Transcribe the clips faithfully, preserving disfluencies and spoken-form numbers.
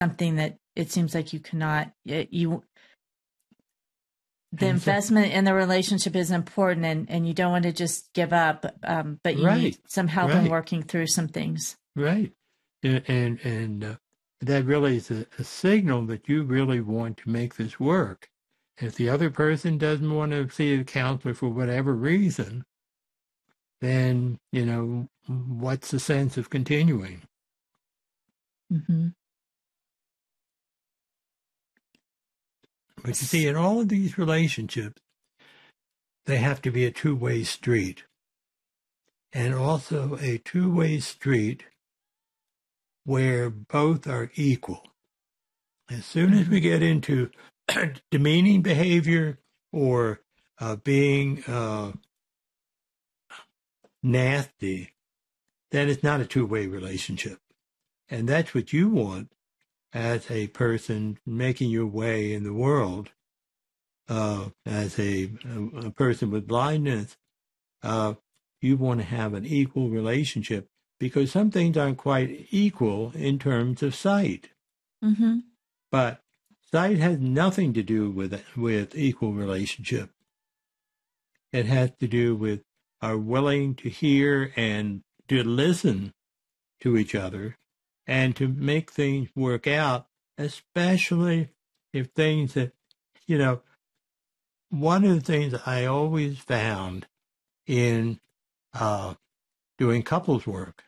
something that it seems like you cannot, you, the And so- investment in the relationship is important, and, and you don't want to just give up, um, but you Right, need some help in right. working through some things. Right. And and, and uh, that really is a, a signal that you really want to make this work. If the other person doesn't want to see a counselor for whatever reason, then, you know, what's the sense of continuing? Mm-hmm. But you see, in all of these relationships, they have to be a two-way street. And also a two-way street where both are equal. As soon as we get into demeaning behavior or uh, being uh, nasty, then it's not a two-way relationship. And that's what you want as a person making your way in the world, uh, as a, a, a person with blindness. Uh, you want to have an equal relationship because some things aren't quite equal in terms of sight. Mm-hmm. But sight has nothing to do with with equal relationship. It has to do with our willing to hear and to listen to each other and to make things work out, especially if things that, you know, one of the things I always found in uh, doing couples work,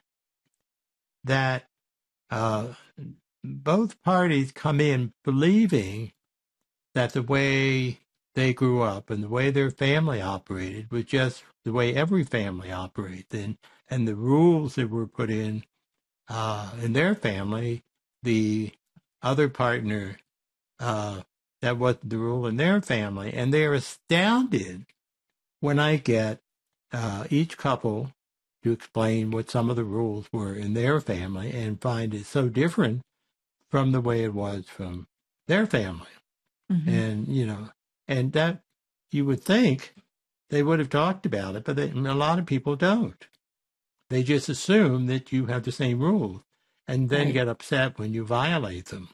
that uh, both parties come in believing that the way they grew up and the way their family operated was just the way every family operates, and and the rules that were put in uh, in their family, the other partner, uh, that wasn't the rule in their family, and they're astounded when I get uh, each couple to explain what some of the rules were in their family and find it so different from the way it was from their family. Mm-hmm. And, you know, and that you would think they would have talked about it, but they, a lot of people don't. They just assume that you have the same rules and then Right. get upset when you violate them.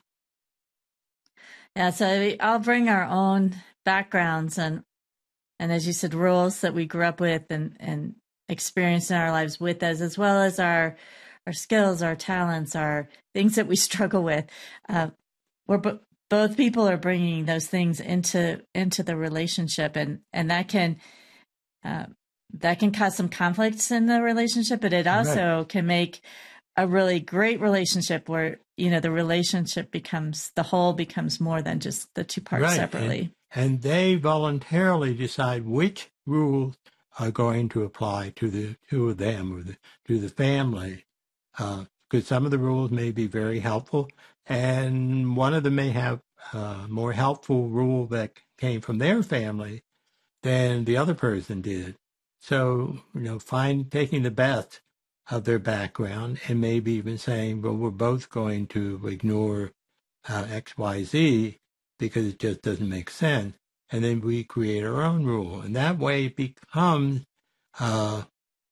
Yeah, so we all bring our own backgrounds and, and as you said, rules that we grew up with and, and experienced in our lives with us, as well as our our skills, our talents, our things that we struggle with. Uh, we're bo- both people are bringing those things into into the relationship, and and that can uh, that can cause some conflicts in the relationship, but it also Right. can make a really great relationship where, you know, the relationship becomes, the whole becomes more than just the two parts Right. separately. And, and they voluntarily decide which rules are going to apply to the two of them or the, to the family. Because uh, some of the rules may be very helpful, and one of them may have a more helpful rule that came from their family than the other person did. So, you know, find taking the best of their background and maybe even saying, well, we're both going to ignore uh, X, Y, Z because it just doesn't make sense. And then we create our own rule. And that way it becomes uh,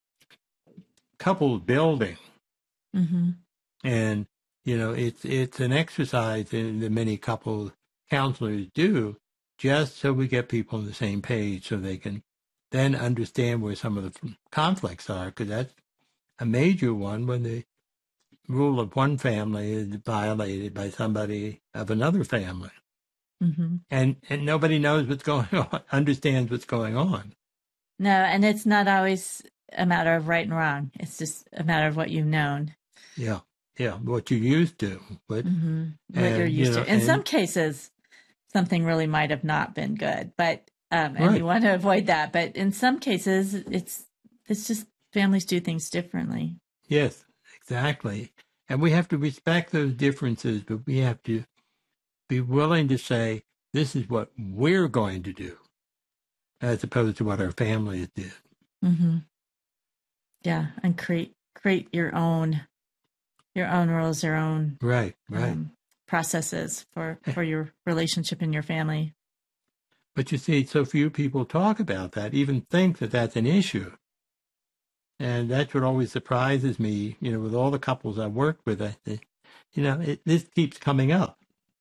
couple building. Mm-hmm. And, you know, it's it's an exercise that many couple counselors do just so we get people on the same page so they can then understand where some of the conflicts are, because that's a major one when the rule of one family is violated by somebody of another family. Mm-hmm. And and nobody knows what's going on, understands what's going on. No, and it's not always a matter of right and wrong. It's just a matter of what you've known. Yeah, yeah, what you're used to. But, mm-hmm. What and, you're used you know, to. In and, some cases, something really might have not been good, but um, and right. you want to avoid that. But in some cases, it's it's just families do things differently. Yes, exactly. And we have to respect those differences, but we have to be willing to say, this is what we're going to do, as opposed to what our families did. Mm-hmm. Yeah, and create create your own your own rules, your own right, right. Um, processes for, for your relationship and your family. But you see, so few people talk about that, even think that that's an issue. And that's what always surprises me, you know, with all the couples I work with. I, you know, it, this keeps coming up.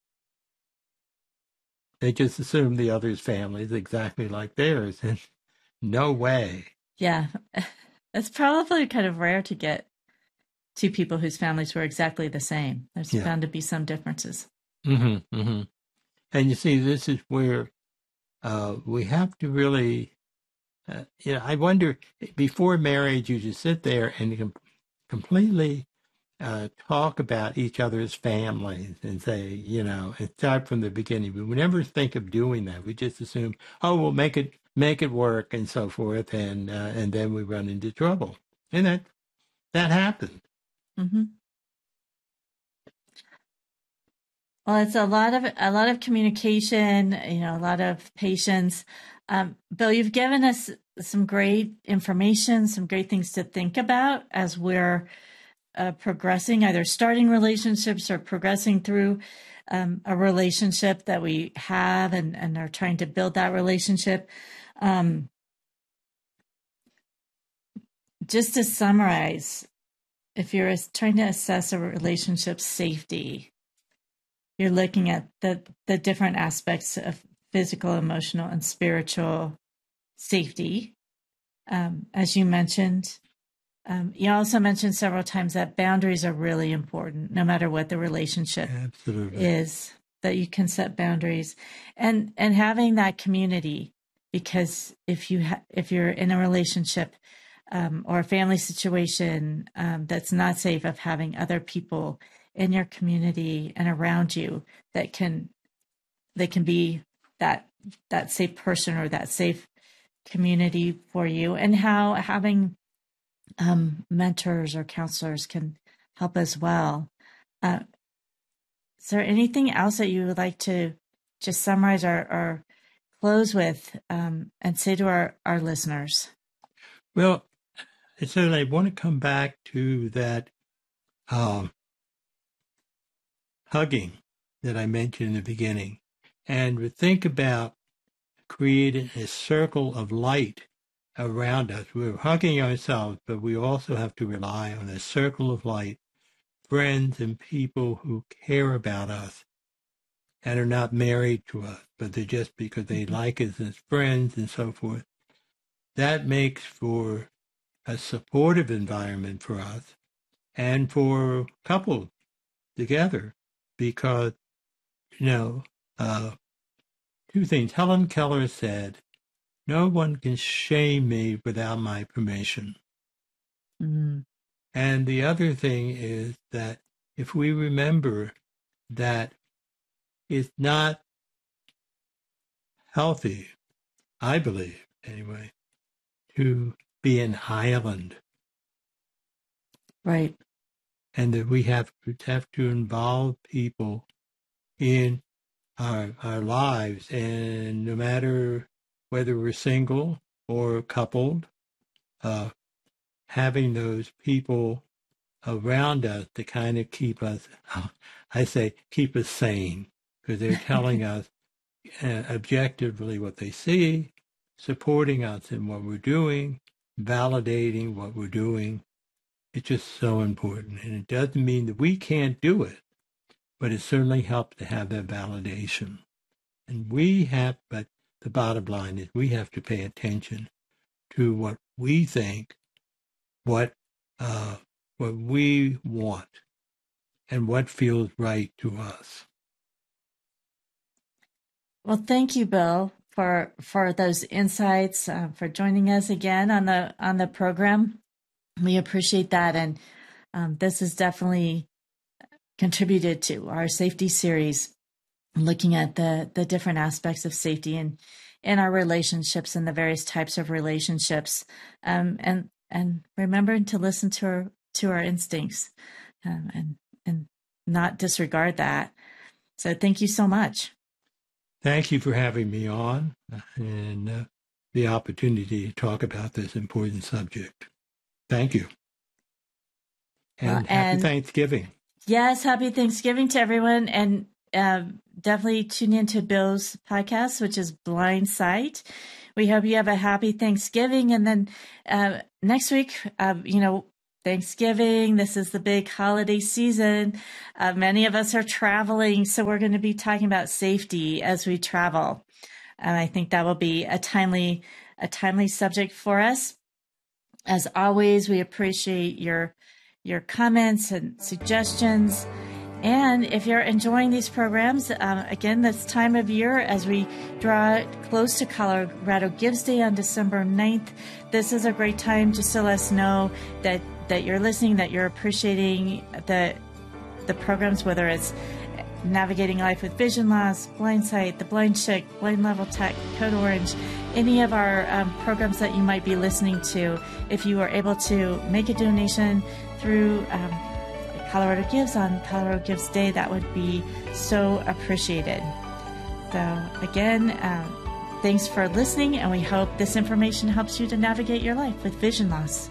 They just assume the other's family is exactly like theirs, and no way. Yeah, it's probably kind of rare to get two people whose families were exactly the same. There's Yeah. bound to be some differences. Mm-hmm, mm-hmm. And you see, this is where uh, we have to really, uh, you know, I wonder, before marriage, you just sit there and com- completely uh, talk about each other's families and say, you know, and start from the beginning. But we never think of doing that. We just assume, oh, we'll make it make it work and so forth, and uh, and then we run into trouble, and that that happens. Mm-hmm. Well, it's a lot of a lot of communication, you know, a lot of patience. Um, Bill, you've given us some great information, some great things to think about as we're uh, progressing, either starting relationships or progressing through um, a relationship that we have and, and are trying to build that relationship. Um, just to summarize, if you're trying to assess a relationship's safety, you're looking at the, the different aspects of physical, emotional, and spiritual safety. Um, as you mentioned, um, you also mentioned several times that boundaries are really important, no matter what the relationship Absolutely. is, that you can set boundaries and, and having that community, because if you ha- if you're in a relationship um, or a family situation um, that's not safe, of having other people in your community and around you that can that can be that that safe person or that safe community for you, and how having um, mentors or counselors can help as well. Uh, is there anything else that you would like to just summarize or, or close with um, and say to our, our listeners? Well, so I want to come back to that um, hugging that I mentioned in the beginning, and think about creating a circle of light around us. We're hugging ourselves, but we also have to rely on a circle of light, friends and people who care about us and are not married to us, but they're just because they like us as friends and so forth. That makes for a supportive environment for us and for couples together, because, you know, uh, two things. Helen Keller said, no one can shame me without my permission. Mm-hmm. And the other thing is that if we remember that it's not healthy, I believe anyway, to be an island. Right. And that we have to have to involve people in our our lives, and no matter whether we're single or coupled, uh, having those people around us to kind of keep us, I say, keep us sane, because they're telling us uh, objectively what they see, supporting us in what we're doing, validating what we're doing. It's just so important. And it doesn't mean that we can't do it, but it certainly helps to have that validation. And we have, but the bottom line is we have to pay attention to what we think, what uh, what we want, and what feels right to us. Well, thank you, Bill, for for those insights, uh, for joining us again on the on the program. We appreciate that, and um, this has definitely contributed to our safety series, looking at the the different aspects of safety in in our relationships and the various types of relationships, um, and and remembering to listen to our to our instincts, um, and and not disregard that. So, thank you so much. Thank you for having me on and uh, the opportunity to talk about this important subject. Thank you. And Well, happy and Thanksgiving. Yes, happy Thanksgiving to everyone. And uh, definitely tune into Bill's podcast, which is Blind Sight. We hope you have a happy Thanksgiving. And then uh, next week, uh, you know, Thanksgiving. This is the big holiday season. Uh, many of us are traveling, so we're going to be talking about safety as we travel. And I think that will be a timely, a timely subject for us. As always, we appreciate your, your comments and suggestions. And if you're enjoying these programs, um, again, this time of year, as we draw close to Colorado Gives Day on December ninth, this is a great time just to let us know that, that you're listening, that you're appreciating the, the programs, whether it's Navigating Life with Vision Loss, Blindsight, The Blind Chick, Blind Level Tech, Code Orange, any of our um, programs that you might be listening to. If you are able to make a donation through um, Colorado Gives on Colorado Gives Day, that would be so appreciated. So again, um, thanks for listening, and we hope this information helps you to navigate your life with vision loss.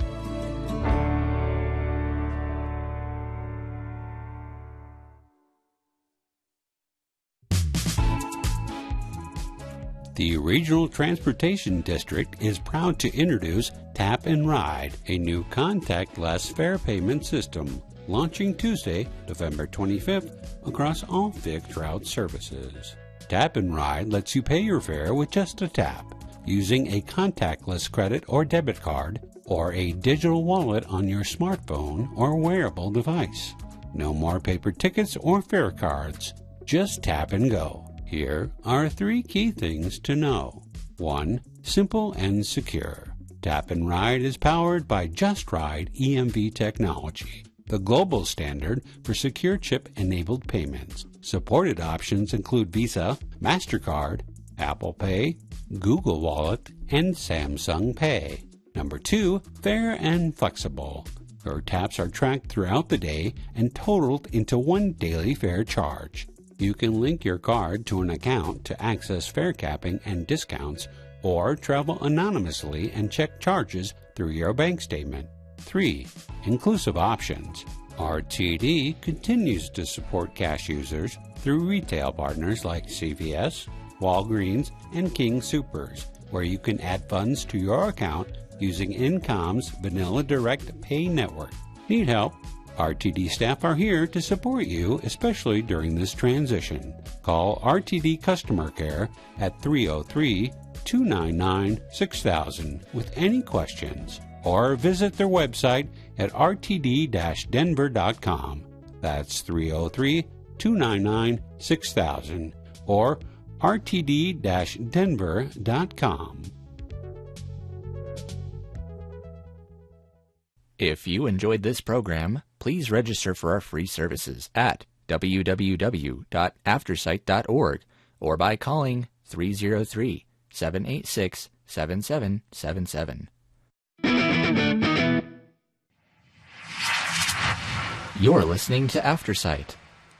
The Regional Transportation District is proud to introduce Tap and Ride, a new contactless fare payment system, launching Tuesday, November twenty-fifth, across all fixed route services. Tap and Ride lets you pay your fare with just a tap, using a contactless credit or debit card or a digital wallet on your smartphone or wearable device. No more paper tickets or fare cards, just tap and go. Here are three key things to know. One, simple and secure. Tap and Ride is powered by JustRide E M V technology, the global standard for secure chip-enabled payments. Supported options include Visa, MasterCard, Apple Pay, Google Wallet, and Samsung Pay. Number two, fair and flexible. Your taps are tracked throughout the day and totaled into one daily fare charge. You can link your card to an account to access fare capping and discounts, or travel anonymously and check charges through your bank statement. Three, inclusive options. R T D continues to support cash users through retail partners like C V S, Walgreens, and King Soopers, where you can add funds to your account using InCom's Vanilla Direct Pay network. Need help? R T D staff are here to support you, especially during this transition. Call R T D Customer Care at three oh three, two nine nine, six thousand with any questions, or visit their website at r t d dash denver dot com. That's three oh three, two nine nine, six thousand or r t d dash denver dot com. If you enjoyed this program, please register for our free services at w w w dot aftersight dot org or by calling three oh three, seven eight six, seven seven seven seven. You're listening to Aftersight.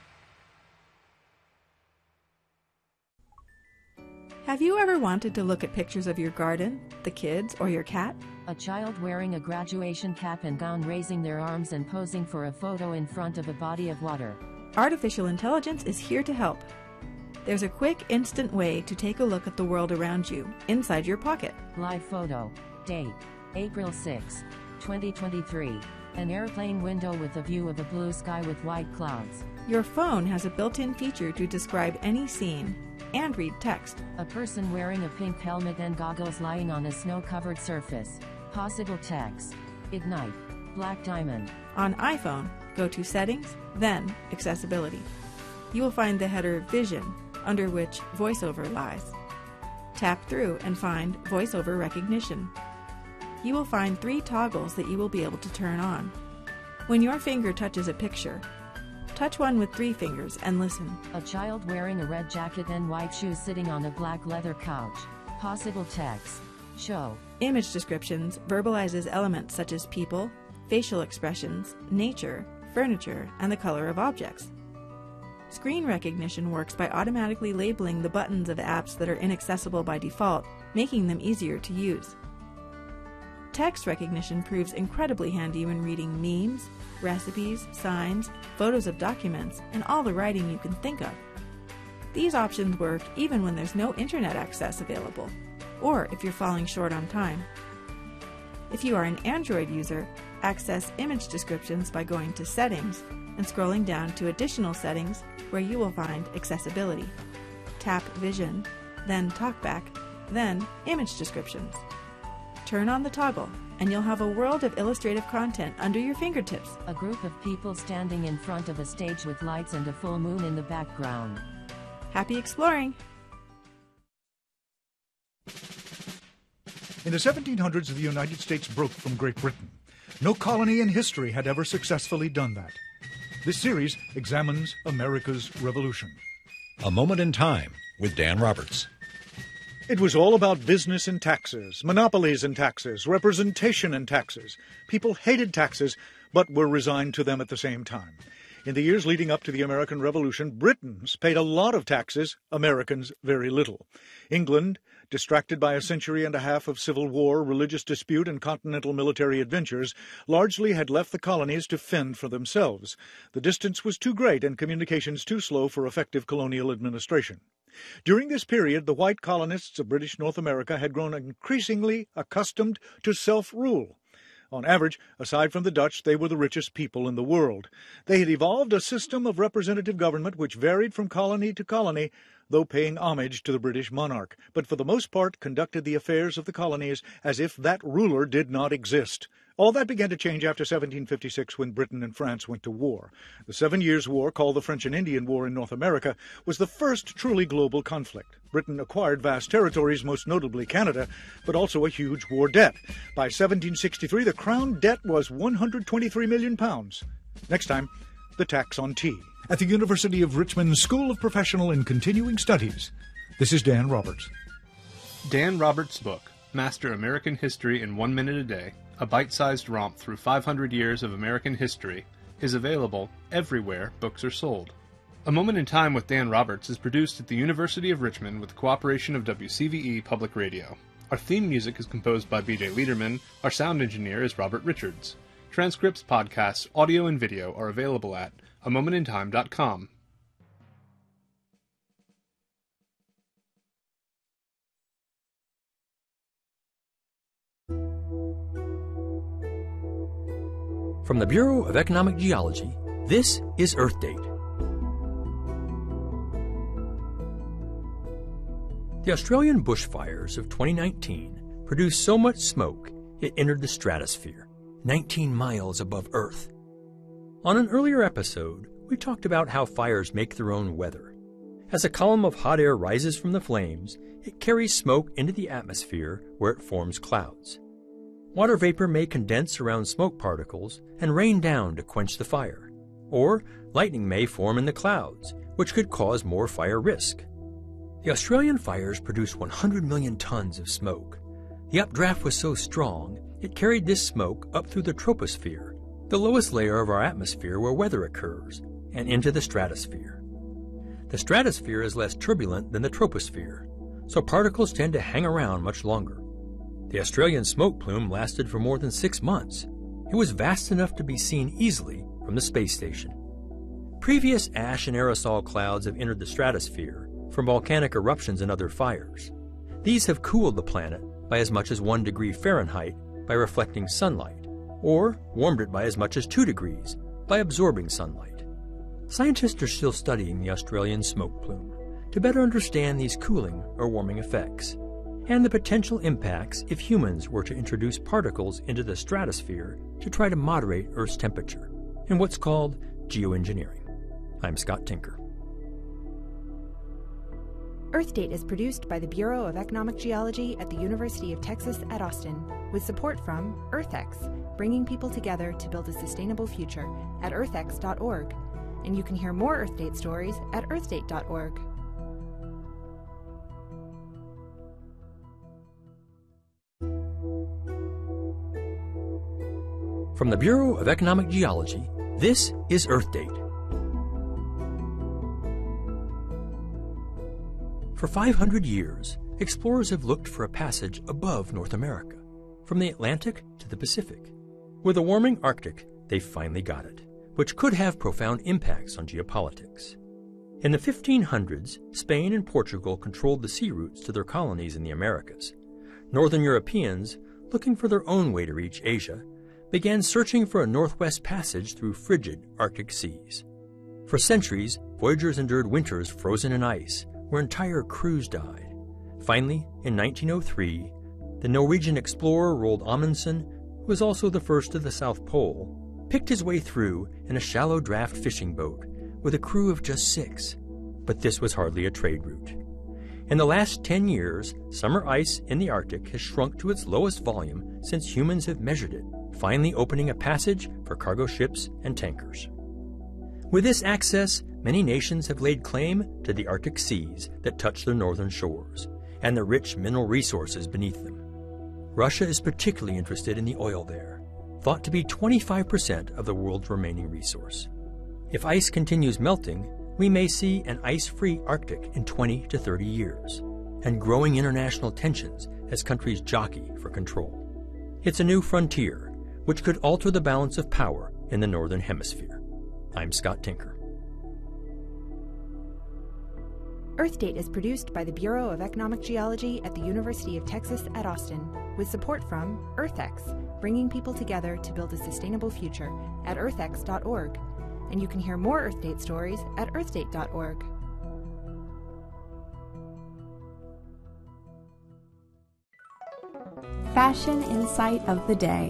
Have you ever wanted to look at pictures of your garden, the kids, or your cat? A child wearing a graduation cap and gown raising their arms and posing for a photo in front of a body of water. Artificial intelligence is here to help. There's a quick, instant way to take a look at the world around you, inside your pocket. Live photo. Date: April sixth, twenty twenty-three. An airplane window with a view of a blue sky with white clouds. Your phone has a built-in feature to describe any scene and read text. A person wearing a pink helmet and goggles lying on a snow-covered surface. Possible text. Ignite. Black diamond. On iPhone, go to Settings, then Accessibility. You will find the header Vision, under which VoiceOver lies. Tap through and find VoiceOver Recognition. You will find three toggles that you will be able to turn on. When your finger touches a picture, touch one with three fingers and listen. A child wearing a red jacket and white shoes sitting on a black leather couch. Possible text. Show. Image descriptions verbalizes elements such as people, facial expressions, nature, furniture, and the color of objects. Screen recognition works by automatically labeling the buttons of apps that are inaccessible by default, making them easier to use. Text recognition proves incredibly handy when reading memes, recipes, signs, photos of documents, and all the writing you can think of. These options work even when there's no internet access available, or if you're falling short on time. If you are an Android user, Access image descriptions by going to Settings and scrolling down to Additional Settings, where you will find Accessibility. Tap Vision, then Talkback, then Image Descriptions. Turn on the toggle, and you'll have a world of illustrative content under your fingertips. A group of people standing in front of a stage with lights and a full moon in the background. Happy exploring! In the seventeen hundreds, the United States broke from Great Britain. No colony in history had ever successfully done that. This series examines America's Revolution. A Moment in Time with Dan Roberts. It was all about business and taxes, monopolies and taxes, representation and taxes. People hated taxes, but were resigned to them at the same time. In the years leading up to the American Revolution, Britons paid a lot of taxes, Americans very little. England, distracted by a century and a half of civil war, religious dispute, and continental military adventures, largely had left the colonies to fend for themselves. The distance was too great and communications too slow for effective colonial administration. During this period, the white colonists of British North America had grown increasingly accustomed to self-rule. On average, aside from the Dutch, they were the richest people in the world. They had evolved a system of representative government which varied from colony to colony, though paying homage to the British monarch, but for the most part conducted the affairs of the colonies as if that ruler did not exist. All that began to change after seventeen fifty-six, when Britain and France went to war. The Seven Years' War, called the French and Indian War in North America, was the first truly global conflict. Britain acquired vast territories, most notably Canada, but also a huge war debt. By seventeen sixty-three, the crown debt was one hundred twenty-three million pounds. Next time, the tax on tea. At the University of Richmond School of Professional and Continuing Studies, this is Dan Roberts. Dan Roberts' book, Master American History in One Minute a Day, a bite-sized romp through five hundred years of American history, is available everywhere books are sold. A Moment in Time with Dan Roberts is produced at the University of Richmond with the cooperation of W C V E Public Radio. Our theme music is composed by B J Liederman. Our sound engineer is Robert Richards. Transcripts, podcasts, audio, and video are available at a moment in time dot com. From the Bureau of Economic Geology, this is Earth Date. The Australian bushfires of twenty nineteen produced so much smoke it entered the stratosphere, nineteen miles above Earth. On an earlier episode, we talked about how fires make their own weather. As a column of hot air rises from the flames, it carries smoke into the atmosphere where it forms clouds. Water vapor may condense around smoke particles and rain down to quench the fire. Or lightning may form in the clouds, which could cause more fire risk. The Australian fires produced one hundred million tons of smoke. The updraft was so strong, it carried this smoke up through the troposphere, the lowest layer of our atmosphere where weather occurs, and into the stratosphere. The stratosphere is less turbulent than the troposphere, so particles tend to hang around much longer. The Australian smoke plume lasted for more than six months. It was vast enough to be seen easily from the space station. Previous ash and aerosol clouds have entered the stratosphere from volcanic eruptions and other fires. These have cooled the planet by as much as one degree Fahrenheit by reflecting sunlight, or warmed it by as much as two degrees by absorbing sunlight. Scientists are still studying the Australian smoke plume to better understand these cooling or warming effects, and the potential impacts if humans were to introduce particles into the stratosphere to try to moderate Earth's temperature, in what's called geoengineering. I'm Scott Tinker. Earth Date is produced by the Bureau of Economic Geology at the University of Texas at Austin, with support from EarthX, bringing people together to build a sustainable future at earth x dot org. And you can hear more Earth Date stories at earth date dot org. From the Bureau of Economic Geology, this is Earth Date. For five hundred years, explorers have looked for a passage above North America, from the Atlantic to the Pacific. With a warming Arctic, they've finally got it, which could have profound impacts on geopolitics. In the fifteen hundreds, Spain and Portugal controlled the sea routes to their colonies in the Americas. Northern Europeans, looking for their own way to reach Asia, began searching for a northwest passage through frigid Arctic seas. For centuries, voyagers endured winters frozen in ice, where entire crews died. Finally, in nineteen oh three, the Norwegian explorer Roald Amundsen, who was also the first to the South Pole, picked his way through in a shallow draft fishing boat with a crew of just six. But this was hardly a trade route. In the last ten years, summer ice in the Arctic has shrunk to its lowest volume since humans have measured it, finally opening a passage for cargo ships and tankers. With this access, many nations have laid claim to the Arctic seas that touch their northern shores, and the rich mineral resources beneath them. Russia is particularly interested in the oil there, thought to be twenty-five percent of the world's remaining resource. If ice continues melting, we may see an ice-free Arctic in twenty to thirty years, and growing international tensions as countries jockey for control. It's a new frontier, which could alter the balance of power in the Northern Hemisphere. I'm Scott Tinker. Earth Date is produced by the Bureau of Economic Geology at the University of Texas at Austin, with support from EarthX, bringing people together to build a sustainable future at earth x dot org. And you can hear more Earth Date stories at earth date dot org. Fashion Insight of the Day.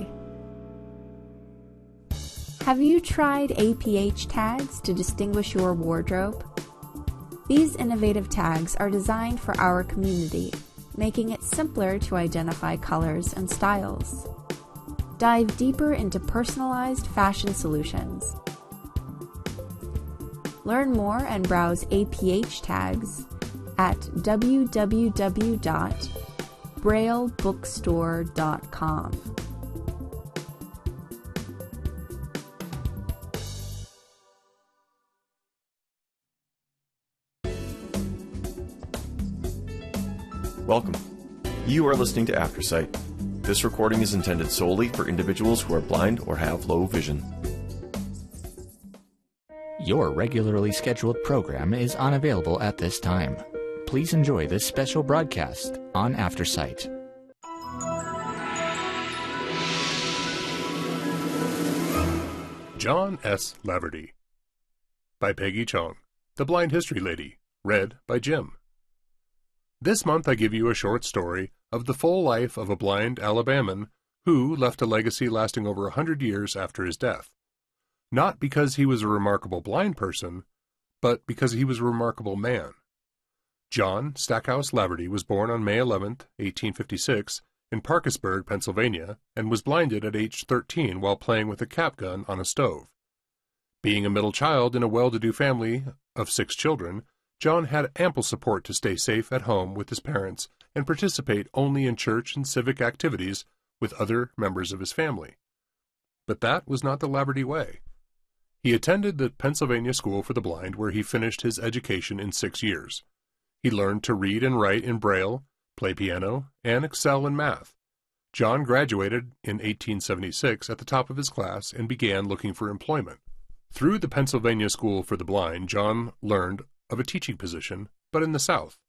Have you tried A P H tags to distinguish your wardrobe? These innovative tags are designed for our community, making it simpler to identify colors and styles. Dive deeper into personalized fashion solutions. Learn more and browse A P H tags at w w w dot braille bookstore dot com. Welcome. You are listening to AfterSight. This recording is intended solely for individuals who are blind or have low vision. Your regularly scheduled program is unavailable at this time. Please enjoy this special broadcast on AfterSight. John S. Laverty by Peggy Chong, The Blind History Lady, read by Jim. This month I give you a short story of the full life of a blind Alabaman who left a legacy lasting over a hundred years after his death. Not because he was a remarkable blind person, but because he was a remarkable man. John Stackhouse Laverty was born on May eleventh, eighteen fifty-six, in Parkersburg, Pennsylvania, and was blinded at age thirteen while playing with a cap gun on a stove. Being a middle child in a well-to-do family of six children, John had ample support to stay safe at home with his parents and participate only in church and civic activities with other members of his family. But that was not the Laverty way. He attended the Pennsylvania School for the Blind, where he finished his education in six years. He learned to read and write in Braille, play piano, and excel in math. John graduated in eighteen seventy-six at the top of his class and began looking for employment. Through the Pennsylvania School for the Blind, John learned of a teaching position, but in the South,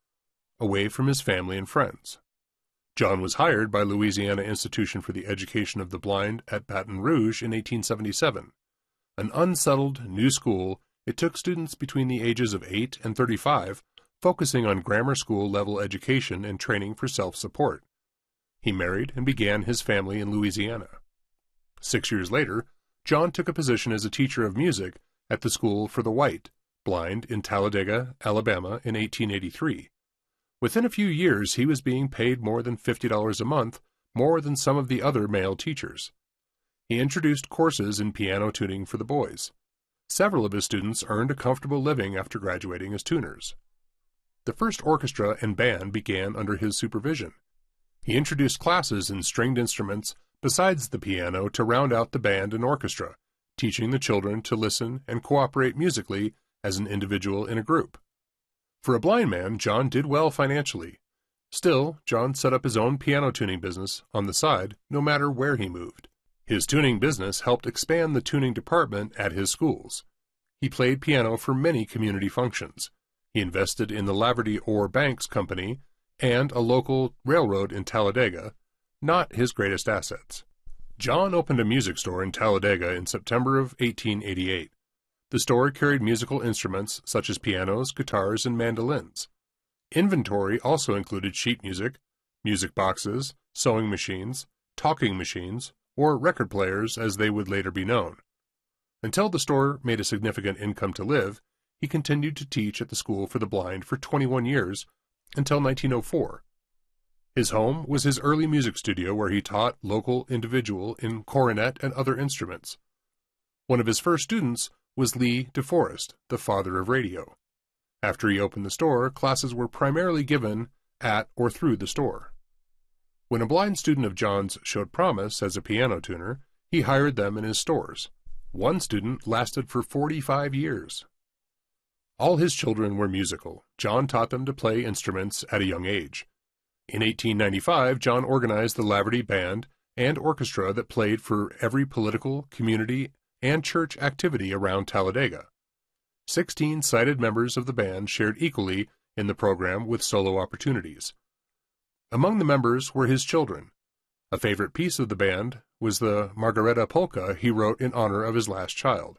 away from his family and friends. John was hired by Louisiana Institution for the Education of the Blind at Baton Rouge in eighteen seventy-seven. An unsettled new school, it took students between the ages of eight and thirty-five, focusing on grammar school level education and training for self-support. He married and began his family in Louisiana. Six years later, John took a position as a teacher of music at the School for the White, Blind in Talladega, Alabama in eighteen eighty-three. Within a few years, he was being paid more than fifty dollars a month, more than some of the other male teachers. He introduced courses in piano tuning for the boys. Several of his students earned a comfortable living after graduating as tuners. The first orchestra and band began under his supervision. He introduced classes in stringed instruments besides the piano to round out the band and orchestra, teaching the children to listen and cooperate musically as an individual in a group. For a blind man, John did well financially. Still, John set up his own piano tuning business on the side, no matter where he moved. His tuning business helped expand the tuning department at his schools. He played piano for many community functions. He invested in the Laverty Ore Banks Company and a local railroad in Talladega, not his greatest assets. John opened a music store in Talladega in September of eighteen eighty-eight. The store carried musical instruments such as pianos, guitars, and mandolins. Inventory also included sheet music, music boxes, sewing machines, talking machines, or record players as they would later be known. Until the store made a significant income to live, he continued to teach at the School for the Blind for twenty-one years, until nineteen oh four. His home was his early music studio where he taught local individual in cornet and other instruments. One of his first students was Lee DeForest, the father of radio. After he opened the store, classes were primarily given at or through the store. When a blind student of John's showed promise as a piano tuner, he hired them in his stores. One student lasted for forty-five years. All his children were musical. John taught them to play instruments at a young age. In eighteen ninety-five, John organized the Laverty Band and Orchestra that played for every political, community, and church activity around Talladega. Sixteen sighted members of the band shared equally in the program with solo opportunities. Among the members were his children. A favorite piece of the band was the Margareta Polka he wrote in honor of his last child.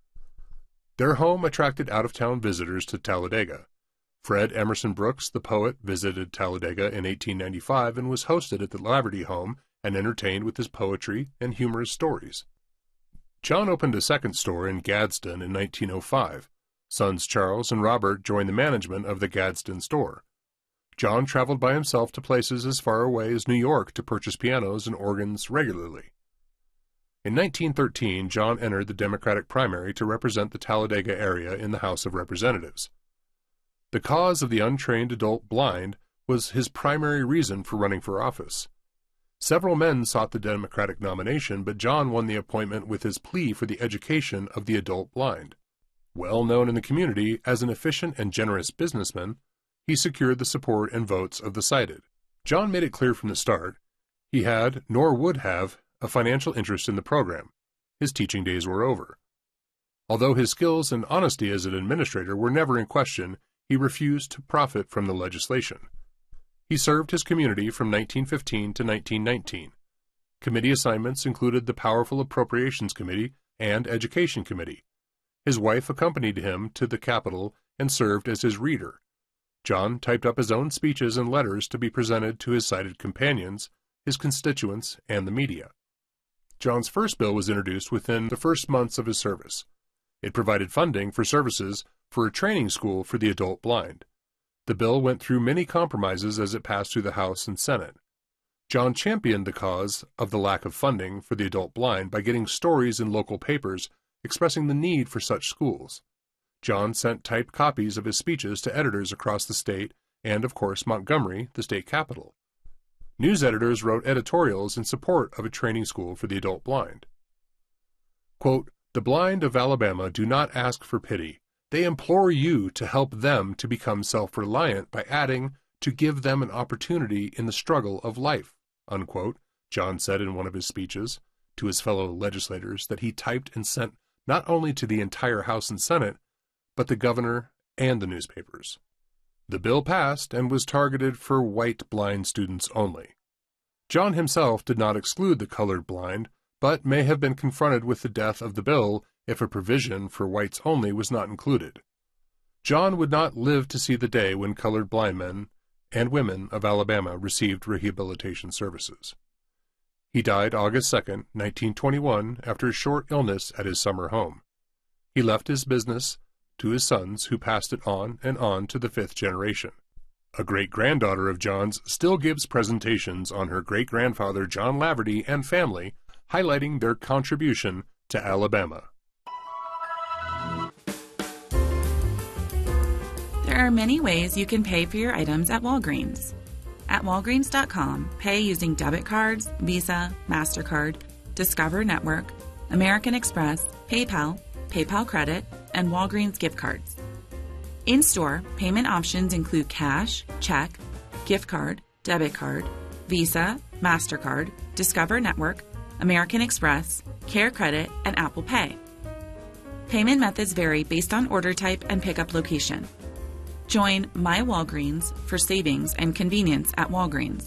Their home attracted out-of-town visitors to Talladega. Fred Emerson Brooks, the poet, visited Talladega in eighteen ninety-five and was hosted at the Laverty home and entertained with his poetry and humorous stories. John opened a second store in Gadsden in nineteen oh five. Sons Charles and Robert joined the management of the Gadsden store. John traveled by himself to places as far away as New York to purchase pianos and organs regularly. In nineteen thirteen, John entered the Democratic primary to represent the Talladega area in the House of Representatives. The cause of the untrained adult blind was his primary reason for running for office. Several men sought the Democratic nomination, but John won the appointment with his plea for the education of the adult blind. Well known in the community as an efficient and generous businessman, he secured the support and votes of the sighted. John made it clear from the start he had, nor would have, a financial interest in the program. His teaching days were over. Although his skills and honesty as an administrator were never in question, he refused to profit from the legislation. He served his community from nineteen fifteen to nineteen nineteen. Committee assignments included the powerful Appropriations Committee and Education Committee. His wife accompanied him to the Capitol and served as his reader. John typed up his own speeches and letters to be presented to his sighted companions, his constituents, and the media. John's first bill was introduced within the first months of his service. It provided funding for services for a training school for the adult blind. The bill went through many compromises as it passed through the House and Senate. John championed the cause of the lack of funding for the adult blind by getting stories in local papers expressing the need for such schools. John sent typed copies of his speeches to editors across the state and, of course, Montgomery, the state capital. News editors wrote editorials in support of a training school for the adult blind. Quote, "The blind of Alabama do not ask for pity. They implore you to help them to become self-reliant by adding to give them an opportunity in the struggle of life," unquote, John said in one of his speeches to his fellow legislators that he typed and sent not only to the entire House and Senate, but the governor and the newspapers. The bill passed and was targeted for white blind students only. John himself did not exclude the colored blind, but may have been confronted with the death of the bill if a provision for whites only was not included. John would not live to see the day when colored blind men and women of Alabama received rehabilitation services. He died August second, nineteen twenty-one, after a short illness at his summer home. He left his business to his sons, who passed it on and on to the fifth generation. A great-granddaughter of John's still gives presentations on her great-grandfather John Laverty and family, highlighting their contribution to Alabama. There are many ways you can pay for your items at Walgreens. At Walgreens dot com, pay using debit cards, Visa, MasterCard, Discover Network, American Express, PayPal, PayPal Credit, and Walgreens gift cards. In-store, payment options include cash, check, gift card, debit card, Visa, MasterCard, Discover Network, American Express, Care Credit, and Apple Pay. Payment methods vary based on order type and pickup location. Join My Walgreens for savings and convenience at Walgreens.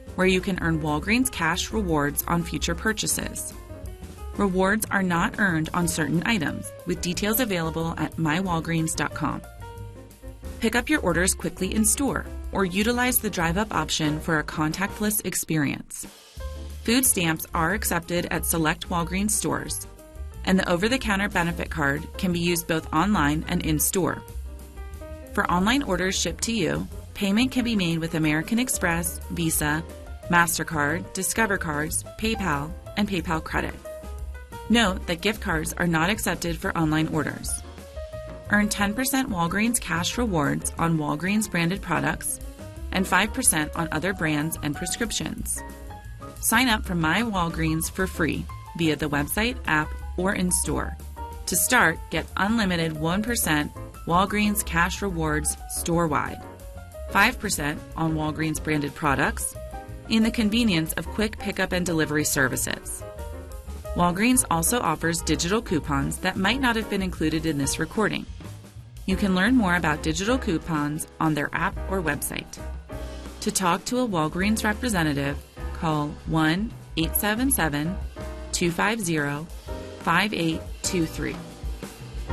where you can earn Walgreens cash rewards on future purchases. Rewards are not earned on certain items, with details available at my walgreens dot com. Pick up your orders quickly in store, or utilize the drive-up option for a contactless experience. Food stamps are accepted at select Walgreens stores, and the over-the-counter benefit card can be used both online and in-store. For online orders shipped to you, payment can be made with American Express, Visa, MasterCard, Discover Cards, PayPal, and PayPal Credit. Note that gift cards are not accepted for online orders. Earn ten percent Walgreens cash rewards on Walgreens branded products and five percent on other brands and prescriptions. Sign up for My Walgreens for free via the website, app, or in-store. To start, get unlimited one percent Walgreens cash rewards store-wide, five percent on Walgreens branded products, and the convenience of quick pickup and delivery services. Walgreens also offers digital coupons that might not have been included in this recording. You can learn more about digital coupons on their app or website. To talk to a Walgreens representative, call one eight seven seven, two five zero, five eight two three.